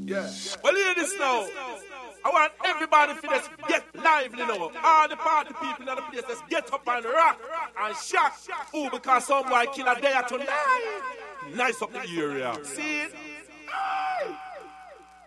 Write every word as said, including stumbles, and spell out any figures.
Yeah. Well, hear this now. I want everybody to just get lively now. All the party people in the place, just get up and rock and shock. Oh, because some boy kill a day or tonight. Nice up the area. See it?